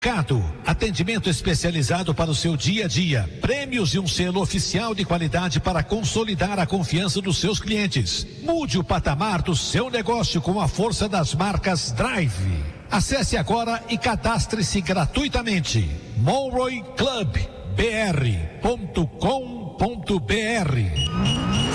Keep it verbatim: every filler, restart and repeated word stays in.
Cado, atendimento especializado para o seu dia a dia, prêmios e um selo oficial de qualidade para consolidar a confiança dos seus clientes. Mude o patamar do seu negócio com a força das marcas Drive. Acesse agora e cadastre-se gratuitamente. Monroe Club B R ponto com ponto B R